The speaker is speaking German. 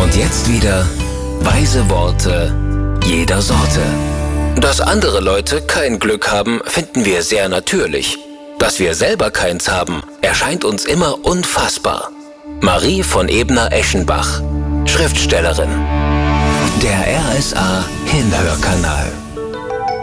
Und jetzt wieder weise Worte jeder Sorte. Dass andere Leute kein Glück haben, finden wir sehr natürlich. Dass wir selber keins haben, erscheint uns immer unfassbar. Marie von Ebner-Eschenbach, Schriftstellerin. Der RSA Hinhörkanal.